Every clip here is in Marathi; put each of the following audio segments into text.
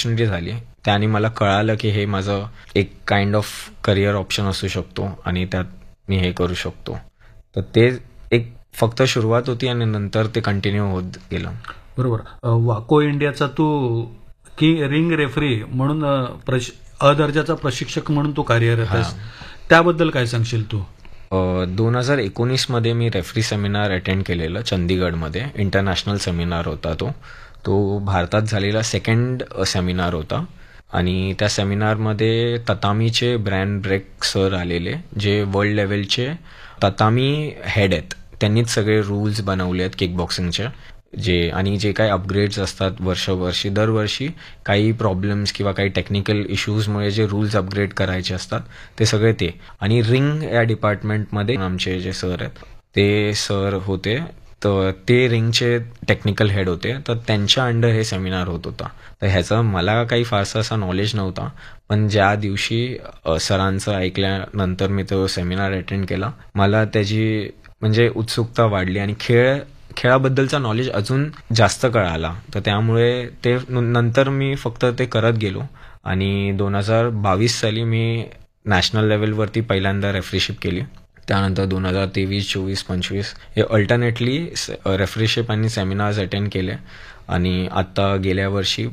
ऑपॉर्च्युनिटी झाली. त्याने मला कळालं की हे माझं एक काइंड ऑफ करिअर ऑप्शन असू शकतो आणि त्यात मी हे करू शकतो. तर ते एक फक्त सुरुवात होती आणि नंतर ते कंटिन्यू होत गेलं. बरोबर. वाको इंडियाचा तू रिंग रेफरी म्हणून अदर्जाचा प्रशिक्षक म्हणून तू कार्यरत आहेस. त्याबद्दल काय सांगशील तू? 2019 मी रेफरी सेमिनार अटेंड केलेलं चंदीगडमध्ये. इंटरनॅशनल सेमिनार होता तो भारतात झालेला सेकंड सेमिनार होता. आणि त्या सेमिनारमध्ये ततामीचे ब्रॅन ब्रेक सर आलेले, जे वर्ल्ड लेवलचे ततामी हेड आहेत. त्यांनीच सगळे रूल्स बनवले आहेत किक बॉक्सिंगचे. जे काही अपग्रेड्स असतात दरवर्षी काही प्रॉब्लेम्स किंवा काही टेक्निकल इश्यूजमुळे जे रूल्स अपग्रेड करायचे असतात ते सगळे ते. आणि रिंग या डिपार्टमेंटमध्ये आमचे जे सर आहेत ते सर होते. तर ते रिंगचे टेक्निकल हेड होते. तर त्यांच्या अंडर हे सेमिनार होत होता. तर ह्याचं मला काही फारसा असा नॉलेज नव्हता. पण ज्या दिवशी सरांचं ऐकल्यानंतर मी तो सेमिनार अटेंड केला, मला त्याची म्हणजे उत्सुकता वाढली आणि खेळाबद्दलचा नॉलेज अजून जास्त कळाला. तर त्यामुळे ते नंतर मी फक्त ते करत गेलो. आणि 2022 साली मी नॅशनल लेवलवरती पहिल्यांदा रेफरीशिप केली. त्यानंतर 2023, 24, 25 हे अल्टरनेटली रेफरीशिप आणि सेमिनार्स अटेंड केले. आणि आता गेल्या वर्षी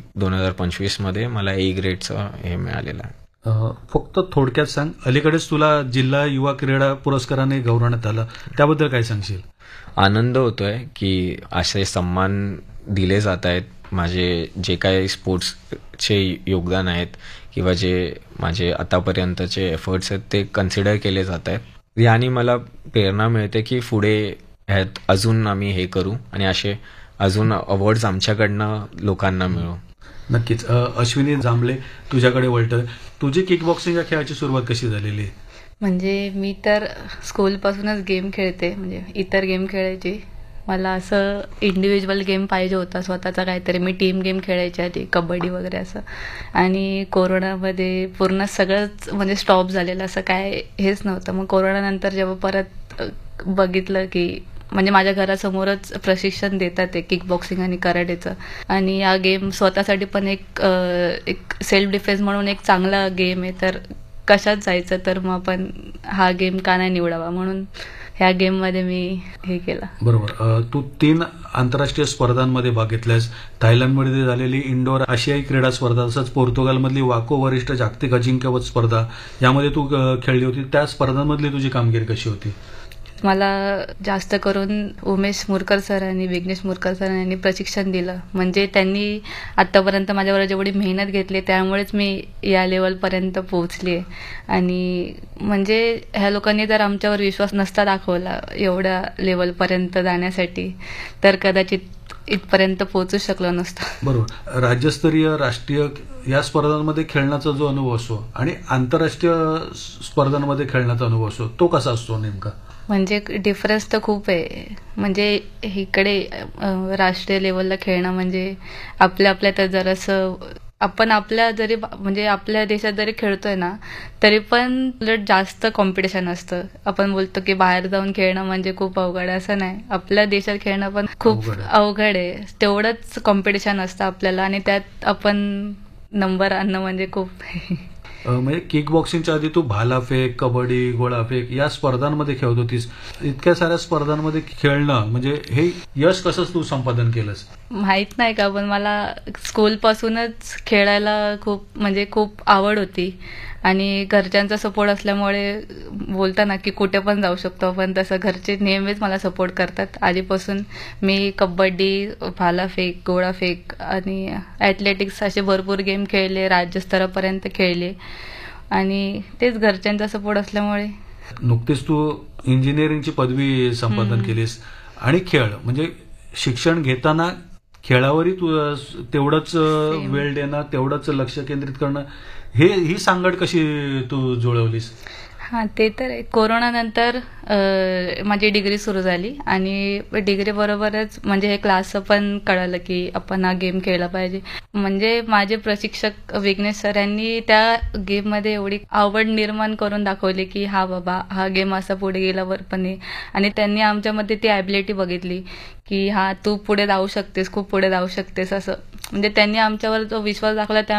2025 मला A ग्रेडचं हे मिळालेलं आहे. फक्त थोडक्यात सांग, अलीकडेच तुला जिल्हा युवा क्रीडा पुरस्काराने गौरवण्यात आलं, त्याबद्दल काय सांगशील? आनंद होतोय की असे सन्मान दिले जात आहेत. माझे जे काही स्पोर्ट्सचे योगदान आहेत किंवा जे माझे आतापर्यंतचे एफर्ट्स आहेत ते कन्सिडर केले जात आहेत. याने मला प्रेरणा मिळते की पुढे ह्यात अजून आम्ही हे करू आणि असे अजून अवॉर्ड्स आमच्याकडनं लोकांना मिळू. नक्कीच. अश्विनी जांभळे, तुझ्याकडे वळतोय. तुझी किक बॉक्सिंग या खेळाची सुरुवात कशी झालेली? म्हणजे मी तर स्कूलपासूनच गेम खेळते. म्हणजे इतर गेम खेळायची. मला असं इंडिव्हिज्युअल गेम पाहिजे होता स्वतःचा काहीतरी. मी टीम गेम खेळायची आधी, कबड्डी वगैरे असं. आणि कोरोनामध्ये पूर्ण सगळंच म्हणजे स्टॉप झालेलं, असं काय हेच नव्हतं. मग कोरोनानंतर जेव्हा परत बघितलं की म्हणजे माझ्या घरासमोरच प्रशिक्षण देतात ते किक बॉक्सिंग आणि कराटेचं. आणि हा गेम स्वतःसाठी पण एक सेल्फ डिफेन्स म्हणून एक चांगला गेम आहे. तर कशात जायचं, तर मग आपण हा गेम का नाही निवडावा, म्हणून ह्या गेममध्ये मी हे केलं. बरोबर. तू 3 आंतरराष्ट्रीय स्पर्धांमध्ये भाग घेतल्यास. थायलंडमध्ये झालेली इंडोर आशियाई क्रीडा स्पर्धा, तसंच पोर्तुगालमधली वाको वरिष्ठ जागतिक अजिंक्यपद स्पर्धा यामध्ये तू खेळली होती. त्या स्पर्धांमधली तुझी कामगिरी कशी होती? मला जास्त करून उमेश मुरकर सर आणि विघ्नेश मुरकर सर यांनी प्रशिक्षण दिलं. म्हणजे त्यांनी आत्तापर्यंत माझ्यावर जेवढी मेहनत घेतली त्यामुळेच मी या लेवलपर्यंत पोहोचली आहे. आणि म्हणजे ह्या लोकांनी जर आमच्यावर विश्वास नसता दाखवला एवढ्या लेवलपर्यंत जाण्यासाठी, तर कदाचित इथपर्यंत पोहोचू शकलो नसतो. बरोबर. राज्यस्तरीय, राष्ट्रीय या स्पर्धांमध्ये खेळण्याचा जो अनुभव असतो आणि आंतरराष्ट्रीय स्पर्धांमध्ये खेळण्याचा अनुभव असतो, तो कसा असतो नेमका? म्हणजे डिफरन्स तर खूप आहे. म्हणजे इकडे राष्ट्रीय लेवलला खेळणं म्हणजे आपल्या तर जरासं आपण म्हणजे आपल्या देशात जरी खेळतोय ना, तरी पण उलट जास्त कॉम्पिटिशन असतं. आपण बोलतो की बाहेर जाऊन खेळणं म्हणजे खूप अवघड, असं नाही. आपल्या देशात खेळणं पण खूप अवघड आहे. तेवढंच कॉम्पिटिशन असतं आपल्याला आणि त्यात आपण नंबर आणणं म्हणजे खूप म्हणजे किक बॉक्सिंगच्या आधी तू भालाफेक, कबड्डी, गोळाफेक या स्पर्धांमध्ये खेळत होतीस. इतक्या साऱ्या स्पर्धांमध्ये खेळणं म्हणजे हे यश कसं तू संपादन केलंस? माहित नाही का, पण मला स्कूलपासूनच खेळायला खूप आवड होती. आणि घरच्यांचा सपोर्ट असल्यामुळे बोलताना की कुठे पण जाऊ शकतो आपण, तसं घरचे नेहमीच मला सपोर्ट करतात. आधीपासून मी कबड्डी, भालाफेक, गोळाफेक आणि ॲथलेटिक्स असे भरपूर गेम खेळले, राज्यस्तरापर्यंत खेळले. आणि तेच घरच्यांचा सपोर्ट असल्यामुळे. नुकतीच तू इंजिनिअरिंगची पदवी संपादन केलीस आणि खेळ म्हणजे शिक्षण घेताना खेळावरही तू तेवढंच वेळ देणं, तेवढंच लक्ष केंद्रित करणं, ही सांगड कशी तू जुळवलीस? हां, ते तर कोरोनानंतर माझी डिग्री सुरू झाली आणि डिग्री बरोबरच म्हणजे हे क्लासचं पण कळालं की आपण हा गेम खेळला पाहिजे. म्हणजे माझे प्रशिक्षक विघ्नेश सर यांनी त्या गेममध्ये एवढी आवड निर्माण करून दाखवली की हा बाबा, हा गेम असा पुढे गेल्यावर पण आहे. आणि त्यांनी आमच्यामध्ये ती ॲबिलिटी बघितली की हा तू पुढे जाऊ शकतेस, खूप पुढे जाऊ शकतेस असं. म्हणजे त्यांनी आमच्यावर जो विश्वास दाखवला